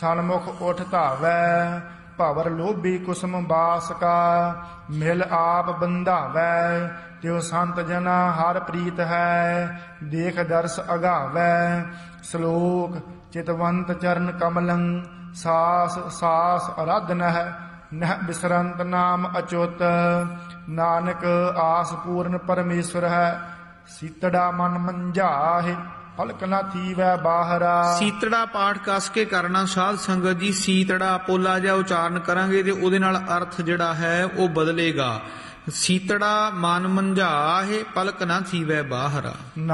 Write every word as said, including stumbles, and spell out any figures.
ਸਨਮੁਖ ਉਠ ਧਾਵੈ, ਭਵਰ ਲੋਭੀ ਕੁਸਮ ਬਾਸ ਕਾ, ਮਿਲ ਆਪ ਬੰਧਾਵੈ, ਤਿਉ ਸੰਤ ਜਨਾ ਹਰ ਪ੍ਰੀਤ ਹੈ, ਦੇਖ ਦਰਸ ਅਗਾਵੈ। ਸ਼ਲੋਕ ਚਿਤਵੰਤ ਚਰਨ ਕਮਲੰ, ਸਾਸ ਸਾਸ ਅਰਾਧ ਨਹਿ, ਨਹਿ ਬਿਸਰੰਤ ਨਾਮ ਅਚੁੱਤ, ਨਾਨਕ ਆਸ ਪੂਰਨ ਪਰਮੇਸ਼ਵਰ ਹੈ, ਸੀਤੜਾ ਮਨ ਮੰਝਾਹਿ, ਪਲਕ ਨਾ ਥੀਵੈ ਬਾਹਰਾ। ਸੀਤੜਾ ਪਾਠ ਕਸ ਕੇ ਕਰਨਾ ਸਾਧ ਸੰਗਤ ਜੀ। ਸੀਤੜਾ ਪੋਲਾ ਜਿਹਾ ਉਚਾਰਨ ਕਰਾਂਗੇ ਤੇ ਉਹਦੇ ਨਾਲ ਅਰਥ ਜਿਹੜਾ ਹੈ ਉਹ ਬਦਲੇਗਾ। ਸੀਤੜਾ ਮਨ ਮੰਝਾਹਿ, ਪਲਕ ਨਾ ਥੀਵੈ ਬਾਹਰਾ।